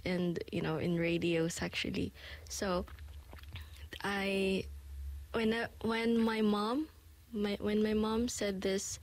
and in radios actually. So I when my mom said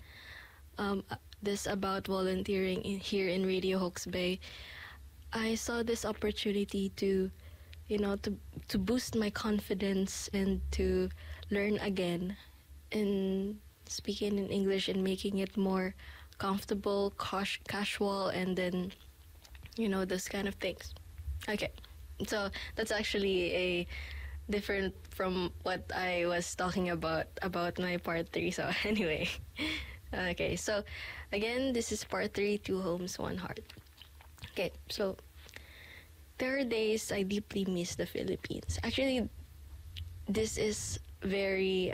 this about volunteering here in Radio Hawke's Bay, I saw this opportunity to to boost my confidence and to learn again in speaking in English and making it more comfortable, casual, and then those kind of things. Okay, so that's actually a different from what I was talking about my part 3. So anyway, okay, so again, this is part 3, 2 homes, 1 heart. Okay, so there are days I deeply miss the Philippines. Actually, this is very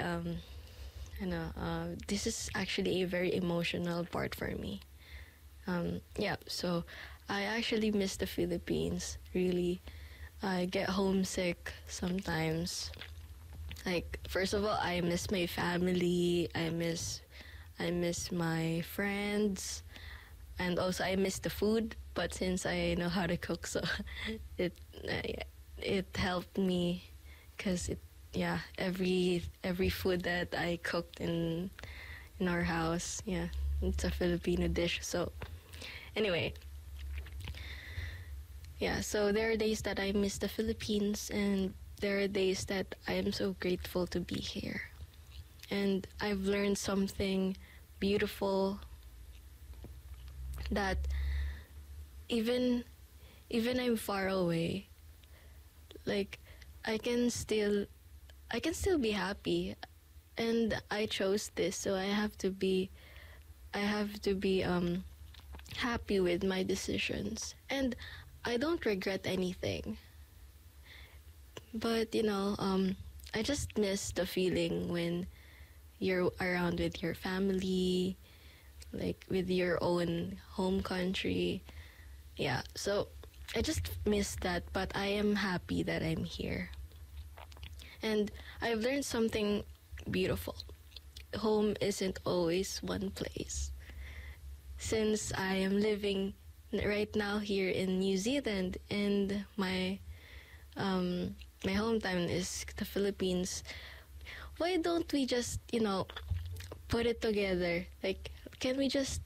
this is actually a very emotional part for me. Yeah, so I actually miss the Philippines, really. I get homesick sometimes. Like, first of all, I miss my family. I miss my friends, and also I miss the food. But since I know how to cook, so it helped me, because every food that I cooked in our house, it's a Filipino dish. So anyway, so there are days that I miss the Philippines, and there are days that I am so grateful to be here. And I've learned something beautiful, that even I'm far away, like I can still be happy, and I chose this, so I have to be happy with my decisions, and I don't regret anything. But I just miss the feeling when you're around with your family, like with your own home country. Yeah, so I just miss that, but I am happy that I'm here. And I've learned something beautiful. Home isn't always one place. Since I am living right now here in New Zealand, and my hometown is the Philippines, why don't we just put it together? Like, can we just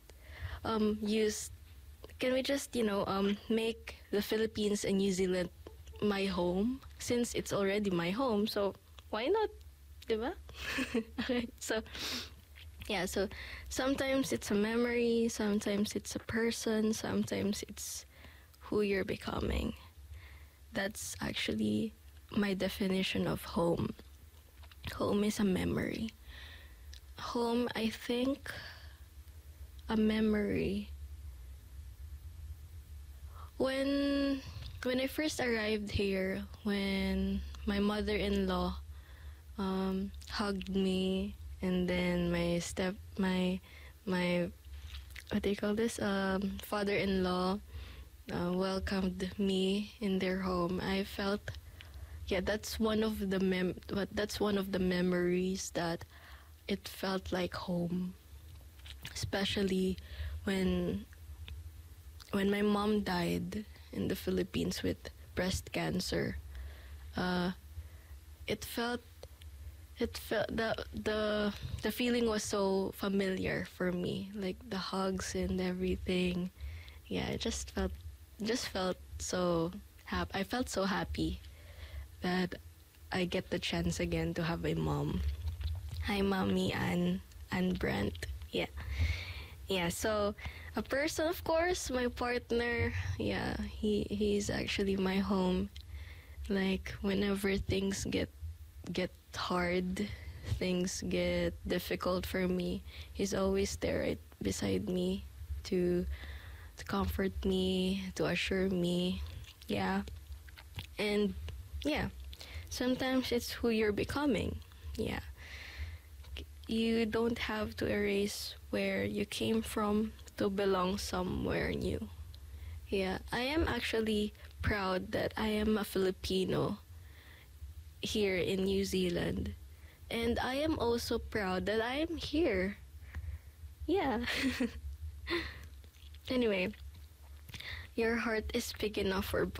make the Philippines and New Zealand my home, since it's already my home? So why not, diba? Okay, so so sometimes it's a memory, sometimes it's a person, sometimes it's who you're becoming. That's actually my definition of home. Home is a memory. Home, I think, a memory. When I first arrived here, when my mother-in-law hugged me, and then my what do you call this, father-in-law welcomed me in their home, I felt that's one of the memories that it felt like home. Especially when my mom died in the Philippines with breast cancer. It felt the feeling was so familiar for me, like the hugs and everything. It just felt so happy. I felt so happy that I get the chance again to have a mom. Hi, Mommy Ann Brent. So a person, of course, my partner. He's actually my home. Like, whenever things get hard, things get difficult for me, he's always there right beside me to comfort me, to assure me. And sometimes it's who you're becoming. You don't have to erase where you came from to belong somewhere new. I am actually proud that I am a Filipino here in New Zealand. And I am also proud that I am here. Anyway, your heart is big enough for